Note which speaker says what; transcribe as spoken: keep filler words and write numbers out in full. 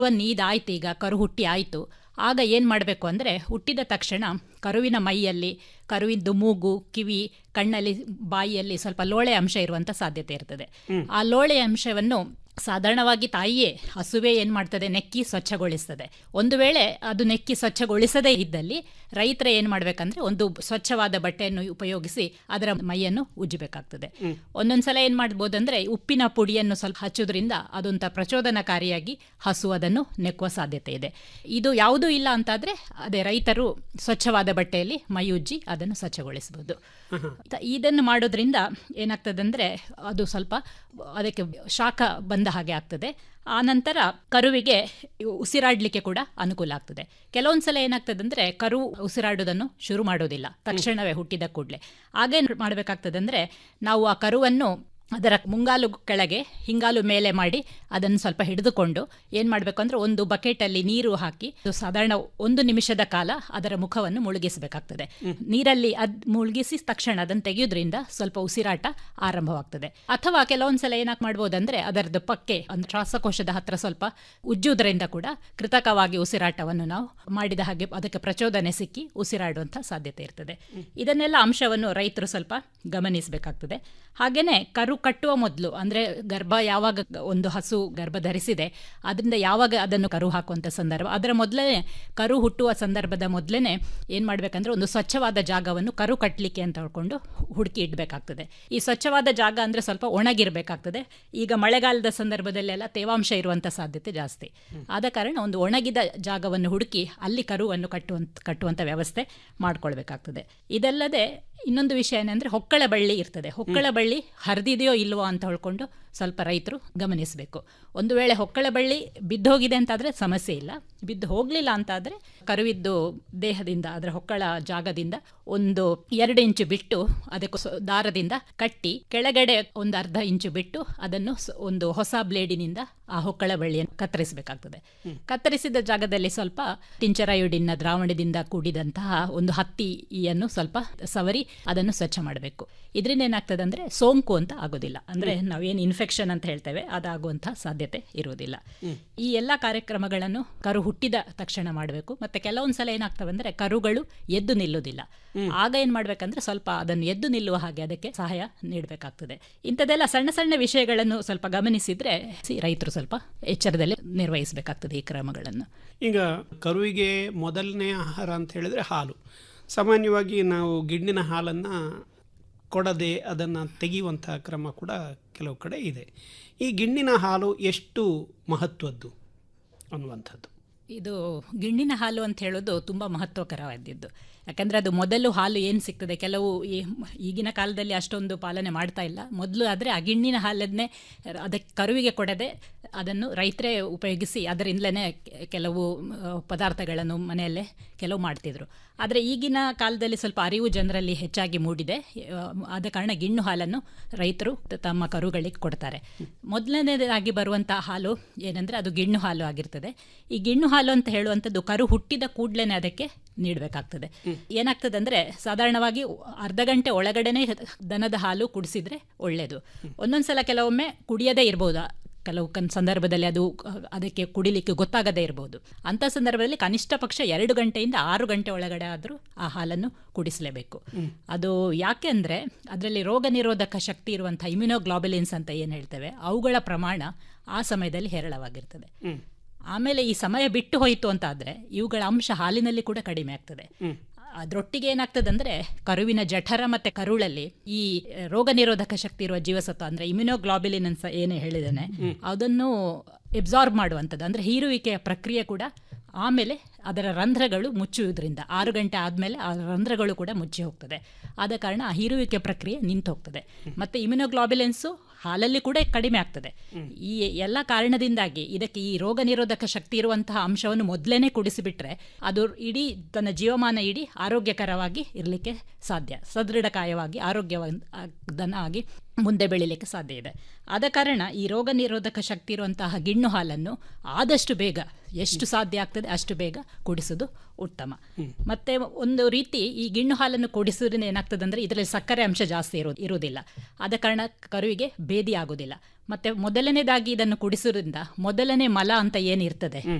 Speaker 1: ನೀದಾಯ್ತು, ಈಗ ಕರು ಹುಟ್ಟಿ ಆಯಿತು. ಆಗ ಏನು ಮಾಡಬೇಕು ಅಂದರೆ, ಹುಟ್ಟಿದ ತಕ್ಷಣ ಕರುವಿನ ಮೈಯಲ್ಲಿ, ಕರುವಿದ್ದು ಮೂಗು, ಕಿವಿ, ಕಣ್ಣಲ್ಲಿ, ಬಾಯಿಯಲ್ಲಿ ಸ್ವಲ್ಪ ಲೋಳೆ ಅಂಶ ಇರುವಂಥ ಸಾಧ್ಯತೆ ಇರ್ತದೆ. ಆ ಲೋಳೆ ಅಂಶವನ್ನು ಸಾಧಾರಣವಾಗಿ ತಾಯಿಯೇ, ಹಸುವೆ ಏನು ಮಾಡ್ತದೆ, ನೆಕ್ಕಿ ಸ್ವಚ್ಛಗೊಳಿಸ್ತದೆ. ಒಂದು ವೇಳೆ ಅದು ನೆಕ್ಕಿ ಸ್ವಚ್ಛಗೊಳಿಸದೇ ಇದ್ದಲ್ಲಿ ರೈತರ ಏನು ಮಾಡಬೇಕಂದ್ರೆ, ಒಂದು ಸ್ವಚ್ಛವಾದ ಬಟ್ಟೆಯನ್ನು ಉಪಯೋಗಿಸಿ ಅದರ ಮೈಯನ್ನು ಉಜ್ಜಬೇಕಾಗ್ತದೆ. ಒಂದೊಂದು ಸಲ ಏನು ಮಾಡ್ಬೋದು ಅಂದರೆ, ಉಪ್ಪಿನ ಪುಡಿಯನ್ನು ಸ್ವಲ್ಪ ಹಚ್ಚೋದ್ರಿಂದ ಅದೊಂಥ ಪ್ರಚೋದನಕಾರಿಯಾಗಿ ಹಸು ಅದನ್ನು ನೆಕ್ಕುವ ಸಾಧ್ಯತೆ ಇದೆ. ಇದು ಯಾವುದೂ ಇಲ್ಲ ಅಂತಾದರೆ ಅದೇ ರೈತರು ಸ್ವಚ್ಛವಾದ ಬಟ್ಟೆಯಲ್ಲಿ ಮೈ ಉಜ್ಜಿ ಅದನ್ನು ಸ್ವಚ್ಛಗೊಳಿಸಬಹುದು. ಇದನ್ನು ಮಾಡೋದ್ರಿಂದ ಏನಾಗ್ತದೆ ಅಂದರೆ, ಅದು ಸ್ವಲ್ಪ ಅದಕ್ಕೆ ಶಾಖ ಬಂದ ಹಾಗೆ ಆಗ್ತದೆ. ಆ ನಂತರ ಕರುವಿಗೆ ಉಸಿರಾಡಲಿಕ್ಕೆ ಕೂಡ ಅನುಕೂಲ ಆಗ್ತದೆ. ಕೆಲವೊಂದು ಸಲ ಏನಾಗ್ತದೆ ಅಂದರೆ, ಕರು ಉಸಿರಾಡೋದನ್ನು ಶುರು ಮಾಡೋದಿಲ್ಲ ತಕ್ಷಣವೇ ಹುಟ್ಟಿದ ಕೂಡಲೇ. ಆಗೇನು ಮಾಡಬೇಕಾಗ್ತದೆ ಅಂದರೆ, ನಾವು ಆ ಕರುವನ್ನು ಅದರ ಮುಂಗಾಲು ಕೆಳಗೆ ಹಿಂಗಾಲು ಮೇಲೆ ಮಾಡಿ ಅದನ್ನು ಸ್ವಲ್ಪ ಹಿಡಿದುಕೊಂಡು ಏನು ಮಾಡಬೇಕು ಅಂದರೆ, ಒಂದು ಬಕೆಟಲ್ಲಿ ನೀರು ಹಾಕಿ ಸಾಧಾರಣ ಒಂದು ನಿಮಿಷದ ಕಾಲ ಅದರ ಮುಖವನ್ನು ಮುಳುಗಿಸಬೇಕಾಗ್ತದೆ. ನೀರಲ್ಲಿ ಅದು ಮುಳುಗಿಸಿ ತಕ್ಷಣ ಅದನ್ನು ತೆಗೆಯೋದ್ರಿಂದ ಸ್ವಲ್ಪ ಉಸಿರಾಟ ಆರಂಭವಾಗ್ತದೆ. ಅಥವಾ ಕೆಲವೊಂದು ಸಲ ಏನಾಗಿ ಮಾಡ್ಬೋದಂದರೆ, ಅದರದ್ದು ಪಕ್ಕೆ ಒಂದು ಶ್ವಾಸಕೋಶದ ಹತ್ರ ಸ್ವಲ್ಪ ಉಜ್ಜುವುದರಿಂದ ಕೂಡ ಕೃತಕವಾಗಿ ಉಸಿರಾಟವನ್ನು ನಾವು ಮಾಡಿದ ಹಾಗೆ ಅದಕ್ಕೆ ಪ್ರಚೋದನೆ ಸಿಕ್ಕಿ ಉಸಿರಾಡುವಂಥ ಸಾಧ್ಯತೆ ಇರ್ತದೆ. ಇದನ್ನೆಲ್ಲ ಅಂಶವನ್ನು ರೈತರು ಸ್ವಲ್ಪ ಗಮನಿಸಬೇಕಾಗ್ತದೆ. ಹಾಗೆಯೇ ಕರು ಕಟ್ಟುವ ಮೊದಲು, ಅಂದರೆ ಗರ್ಭ ಯಾವಾಗ ಒಂದು ಹಸು ಗರ್ಭ ಧರಿಸಿದೆ ಅದರಿಂದ ಯಾವಾಗ ಅದನ್ನು ಕರು ಹಾಕುವಂಥ ಸಂದರ್ಭ, ಅದರ ಮೊದಲೇ ಕರು ಹುಟ್ಟುವ ಸಂದರ್ಭದ ಮೊದಲೇ ಏನು ಮಾಡಬೇಕಂದ್ರೆ, ಒಂದು ಸ್ವಚ್ಛವಾದ ಜಾಗವನ್ನು ಕರು ಕಟ್ಟಲಿಕ್ಕೆ ಅಂತ ಹೇಳ್ಕೊಂಡು ಹುಡುಕಿ ಇಡಬೇಕಾಗ್ತದೆ. ಈ ಸ್ವಚ್ಛವಾದ ಜಾಗ ಅಂದರೆ ಸ್ವಲ್ಪ ಒಣಗಿರಬೇಕಾಗ್ತದೆ. ಈಗ ಮಳೆಗಾಲದ ಸಂದರ್ಭದಲ್ಲೆಲ್ಲ ತೇವಾಂಶ ಇರುವಂಥ ಸಾಧ್ಯತೆ ಜಾಸ್ತಿ. ಆದ ಕಾರಣ ಒಂದು ಒಣಗಿದ ಜಾಗವನ್ನು ಹುಡುಕಿ ಅಲ್ಲಿ ಕರುವನ್ನು ಕಟ್ಟುವಂಥ ಕಟ್ಟುವಂಥ ವ್ಯವಸ್ಥೆ ಮಾಡ್ಕೊಳ್ಬೇಕಾಗ್ತದೆ. ಇದಲ್ಲದೆ ಇನ್ನೊಂದು ವಿಷಯ ಏನಂದರೆ, ಹೊಕ್ಕಳ ಬಳ್ಳಿ ಇರ್ತದೆ. ಹೊಕ್ಕಳ ಬಳ್ಳಿ ಹರಿದಿದೆಯೋ ಇಲ್ವೋ ಅಂತ ಹೇಳ್ಕೊಂಡು ಸ್ವಲ್ಪ ರೈತರು ಗಮನಿಸಬೇಕು. ಒಂದು ವೇಳೆ ಹೊಕ್ಕಳ ಬಳ್ಳಿ ಬಿದ್ದೋಗಿದೆ ಅಂತಾದರೆ ಸಮಸ್ಯೆ ಇಲ್ಲ. ಬಿದ್ದು ಹೋಗಲಿಲ್ಲ ಅಂತಾದರೆ ಕರುವಿದ್ದು ದೇಹದಿಂದ, ಅದರ ಹೊಕ್ಕಳ ಜಾಗದಿಂದ ಒಂದು ಎರಡು ಇಂಚು ಬಿಟ್ಟು ಅದಕ್ಕೆ ದಾರದಿಂದ ಕಟ್ಟಿ ಕೆಳಗಡೆ ಒಂದು ಅರ್ಧ ಇಂಚು ಬಿಟ್ಟು ಅದನ್ನು ಒಂದು ಹೊಸ ಬ್ಲೇಡಿನಿಂದ ಆ ಹೊಕ್ಕಳ ಬಳ್ಳಿಯನ್ನು ಕತ್ತರಿಸಬೇಕಾಗ್ತದೆ. ಕತ್ತರಿಸಿದ ಜಾಗದಲ್ಲಿ ಸ್ವಲ್ಪ ಟಿಂಚರಯೋಡಿನ್ನ ದ್ರಾವಣದಿಂದ ಕೂಡಿದಂತಹ ಒಂದು ಹತ್ತಿಯನ್ನು ಸ್ವಲ್ಪ ಸವರಿ ಅದನ್ನು ಸ್ವಚ್ಛ ಮಾಡಬೇಕು. ಇದರಿಂದ ಏನಾಗ್ತದೆ ಅಂದರೆ, ಸೋಂಕು ಅಂತ ಆಗೋದಿಲ್ಲ. ಅಂದರೆ ನಾವೇನು ಇನ್ಫೆಕ್ಷನ್ ಅಂತ ಹೇಳ್ತೇವೆ ಅದಾಗುವಂಥ ಸಾಧ್ಯತೆ ಇರುವುದಿಲ್ಲ. ಈ ಎಲ್ಲ ಕಾರ್ಯಕ್ರಮಗಳನ್ನು ಕರು ಹುಟ್ಟಿದ ತಕ್ಷಣ ಮಾಡಬೇಕು. ಮತ್ತು ಕೆಲವೊಂದು ಸಲ ಏನಾಗ್ತವೆ ಅಂದರೆ, ಕರುಗಳು ಎದ್ದು ನಿಲ್ಲುವುದಿಲ್ಲ. ಆಗ ಏನು ಮಾಡಬೇಕಂದ್ರೆ, ಸ್ವಲ್ಪ ಅದನ್ನು ಎದ್ದು ನಿಲ್ಲುವ ಹಾಗೆ ಅದಕ್ಕೆ ಸಹಾಯ ನೀಡಬೇಕಾಗ್ತದೆ. ಇಂಥದ್ದೆಲ್ಲ ಸಣ್ಣ ಸಣ್ಣ ವಿಷಯಗಳನ್ನು ಸ್ವಲ್ಪ ಗಮನಿಸಿದರೆ ರೈತರು ಸ್ವಲ್ಪ ಎಚ್ಚರದಲ್ಲಿ ನಿರ್ವಹಿಸಬೇಕಾಗ್ತದೆ ಈ ಕ್ರಮಗಳನ್ನು.
Speaker 2: ಈಗ ಕರುವಿಗೆ ಮೊದಲನೇ ಆಹಾರ ಅಂತ ಹೇಳಿದರೆ ಹಾಲು. ಸಾಮಾನ್ಯವಾಗಿ ನಾವು ಗಿಣ್ಣಿನ ಹಾಲನ್ನು ಕೊಡದೆ ಅದನ್ನು ತೆಗೆಯುವಂಥ ಕ್ರಮ ಕೂಡ ಕೆಲವು ಕಡೆ ಇದೆ. ಈ ಗಿಣ್ಣಿನ ಹಾಲು ಎಷ್ಟು ಮಹತ್ವದ್ದು ಅನ್ನುವಂಥದ್ದು?
Speaker 1: ಇದು ಗಿಣ್ಣಿನ ಹಾಲು ಅಂತ ಹೇಳೋದು ತುಂಬ ಮಹತ್ವಕರವಾದದ್ದು. ಯಾಕಂದರೆ ಅದು ಮೊದಲು ಹಾಲು ಏನು ಸಿಗ್ತದೆ, ಕೆಲವು ಈ ಈಗಿನ ಕಾಲದಲ್ಲಿ ಅಷ್ಟೊಂದು ಪಾಲನೆ ಮಾಡ್ತಾ ಇಲ್ಲ. ಮೊದಲು ಆದರೆ ಆ ಗಿಣ್ಣಿನ ಹಾಲನ್ನೇ ಅದಕ್ಕೆ ಕರುವಿಗೆ ಕೊಡದೆ ಅದನ್ನು ರೈತರೇ ಉಪಯೋಗಿಸಿ ಅದರಿಂದಲೇ ಕೆಲವು ಪದಾರ್ಥಗಳನ್ನು ಮನೆಯಲ್ಲೇ ಕೆಲವು ಮಾಡ್ತಿದ್ರು. ಆದರೆ ಈಗಿನ ಕಾಲದಲ್ಲಿ ಸ್ವಲ್ಪ ಅರಿವು ಜನರಲ್ಲಿ ಹೆಚ್ಚಾಗಿ ಮೂಡಿದೆ. ಆದ ಕಾರಣ ಗಿಣ್ಣು ಹಾಲನ್ನು ರೈತರು ತಮ್ಮ ಕರುಗಳಿಗೆ ಕೊಡ್ತಾರೆ. ಮೊದಲನೇದಾಗಿ ಬರುವಂಥ ಹಾಲು ಏನಂದರೆ, ಅದು ಗಿಣ್ಣು ಹಾಲು ಆಗಿರ್ತದೆ. ಈ ಗಿಣ್ಣು ಹಾಲು ಅಂತ ಹೇಳುವಂಥದ್ದು ಕರು ಹುಟ್ಟಿದ ಕೂಡಲೇ ಅದಕ್ಕೆ ನೀಡಬೇಕಾಗ್ತದೆ. ಏನಾಗ್ತದೆ ಅಂದರೆ, ಸಾಧಾರಣವಾಗಿ ಅರ್ಧ ಗಂಟೆ ಒಳಗಡೆನೆ ದನದ ಹಾಲು ಕುಡಿಸಿದ್ರೆ ಒಳ್ಳೆಯದು. ಒಂದೊಂದು ಸಲ ಕೆಲವೊಮ್ಮೆ ಕುಡಿಯದೇ ಇರ್ಬೋದು, ಕೆಲವು ಕನ್ ಸಂದರ್ಭದಲ್ಲಿ ಅದು ಅದಕ್ಕೆ ಕುಡಿಲಿಕ್ಕೆ ಗೊತ್ತಾಗದೇ ಇರಬಹುದು. ಅಂಥ ಸಂದರ್ಭದಲ್ಲಿ ಕನಿಷ್ಠ ಪಕ್ಷ ಎರಡು ಗಂಟೆಯಿಂದ ಆರು ಗಂಟೆ ಒಳಗಡೆ ಆದರೂ ಆ ಹಾಲನ್ನು ಕುಡಿಸಲೇಬೇಕು. ಅದು ಯಾಕೆ ಅಂದರೆ, ಅದರಲ್ಲಿ ರೋಗ ನಿರೋಧಕ ಶಕ್ತಿ ಇರುವಂಥ ಇಮ್ಯುನೋಗ್ಲೋಬುಲಿನ್ಸ್ ಅಂತ ಏನು ಹೇಳ್ತೇವೆ, ಅವುಗಳ ಪ್ರಮಾಣ ಆ ಸಮಯದಲ್ಲಿ ಹೇರಳವಾಗಿರ್ತದೆ. ಆಮೇಲೆ ಈ ಸಮಯ ಬಿಟ್ಟು ಹೋಯಿತು ಅಂತ ಆದರೆ ಇವುಗಳ ಅಂಶ ಹಾಲಿನಲ್ಲಿ ಕೂಡ ಕಡಿಮೆ ಆಗ್ತದೆ. ಅದರೊಟ್ಟಿಗೆ ಏನಾಗ್ತದೆ ಅಂದರೆ, ಕರುವಿನ ಜಠರ ಮತ್ತು ಕರುಳಲ್ಲಿ ಈ ರೋಗ ನಿರೋಧಕ ಶಕ್ತಿ ಇರುವ ಜೀವಸತ್ವ ಅಂದರೆ ಇಮ್ಯುನೋಗ್ಲೋಬುಲಿನ್ ಅಂತ ಏನೇ ಹೇಳಿದ್ದೇನೆ ಅದನ್ನು ಎಬ್ಸಾರ್ಬ್ ಮಾಡುವಂಥದ್ದು, ಅಂದರೆ ಹೀರುವಿಕೆಯ ಪ್ರಕ್ರಿಯೆ ಕೂಡ ಆಮೇಲೆ ಅದರ ರಂಧ್ರಗಳು ಮುಚ್ಚುವುದರಿಂದ ಆರು ಗಂಟೆ ಆದಮೇಲೆ ಆ ರಂಧ್ರಗಳು ಕೂಡ ಮುಚ್ಚಿ ಹೋಗ್ತದೆ. ಆದ ಕಾರಣ ಆ ಹೀರುವಿಕೆ ಪ್ರಕ್ರಿಯೆ ನಿಂತು ಹೋಗ್ತದೆ. ಮತ್ತು ಇಮ್ಯುನೋಗ್ಲೋಬುಲಿನ್ಸು ಹಾಲಲ್ಲಿ ಕೂಡ ಕಡಿಮೆ ಆಗ್ತದೆ. ಈ ಎಲ್ಲ ಕಾರಣದಿಂದಾಗಿ ಇದಕ್ಕೆ ಈ ರೋಗ ನಿರೋಧಕ ಶಕ್ತಿ ಇರುವಂತಹ ಅಂಶವನ್ನು ಮೊದಲೇ ಕುಡಿಸಿಬಿಟ್ರೆ ಅದು ಇಡೀ ತನ್ನ ಜೀವಮಾನ ಇಡೀ ಆರೋಗ್ಯಕರವಾಗಿ ಇರಲಿಕ್ಕೆ ಸಾಧ್ಯ, ಸದೃಢಕಾಯವಾಗಿ ಆರೋಗ್ಯದನ್ನ ಆಗಿ ಮುಂದೆ ಬೆಳೀಲಿಕ್ಕೆ ಸಾಧ್ಯ ಇದೆ. ಆದ ಕಾರಣ ಈ ರೋಗ ನಿರೋಧಕ ಶಕ್ತಿ ಇರುವಂತಹ ಗಿಣ್ಣು ಹಾಲನ್ನು ಆದಷ್ಟು ಬೇಗ, ಎಷ್ಟು ಸಾಧ್ಯ ಆಗ್ತದೆ ಅಷ್ಟು ಬೇಗ ಕುಡಿಸೋದು ಉತ್ತಮ. ಮತ್ತೆ ಒಂದು ರೀತಿ ಈ ಗಿಣ್ಣು ಹಾಲನ್ನು ಕುಡಿಸೋದ್ರಿಂದ ಏನಾಗ್ತದೆ ಅಂದರೆ, ಇದರಲ್ಲಿ ಸಕ್ಕರೆ ಅಂಶ ಜಾಸ್ತಿ ಇರೋ ಇರುವುದಿಲ್ಲ. ಆದ ಕಾರಣ ಕರುವಿಗೆ ಭೇದಿ ಆಗೋದಿಲ್ಲ. ಮತ್ತು ಮೊದಲನೇದಾಗಿ ಇದನ್ನು ಕುಡಿಸೋದ್ರಿಂದ ಮೊದಲನೇ ಮಲ ಅಂತ ಏನಿರ್ತದೆ